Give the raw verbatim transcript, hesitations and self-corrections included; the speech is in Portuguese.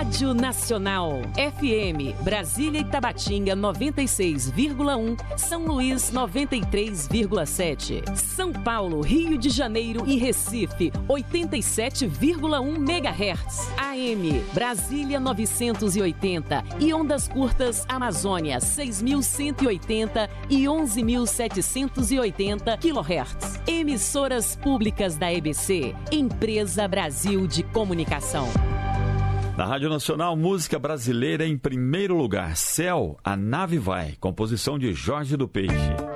Rádio Nacional. F M, Brasília e Tabatinga noventa e seis vírgula um, São Luís noventa e três vírgula sete, São Paulo, Rio de Janeiro e Recife oitenta e sete vírgula um megahertz. A M, Brasília novecentos e oitenta e ondas curtas Amazônia seis mil cento e oitenta e onze mil setecentos e oitenta quilohertz. Emissoras públicas da E B C, Empresa Brasil de Comunicação. Na Rádio Nacional, música brasileira em primeiro lugar. Céu, a nave vai. Composição de Jorge do Peixe.